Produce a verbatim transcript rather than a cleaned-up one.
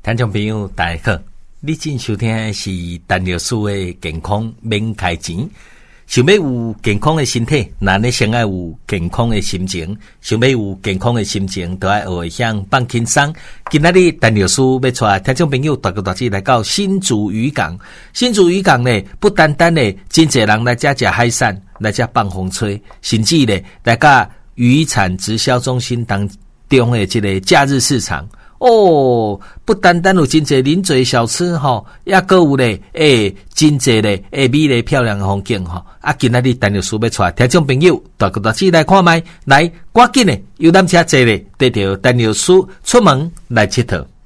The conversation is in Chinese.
听众朋友大家好，你正收听的是陈老师的健康免开钱。想要有健康的身体，那你先要有健康的心情。想要有健康的心情，就要学会向放轻松。今仔日陈老师要带听众朋友大哥大姐来到新竹渔港。新竹渔港呢，不单单呢，真侪人来这吃海产，来这放风吹，甚至呢，来到渔产直销中心当中的这个假日市场。哦，不单单有真侪人做小吃吼，也搁有咧，诶、欸，真侪咧，诶，美丽漂亮的风景吼。啊，今仔日陈老师要带听众朋友大哥大姐来看卖，来，赶紧咧，游览车坐咧，带着陈老师出门来佚佗。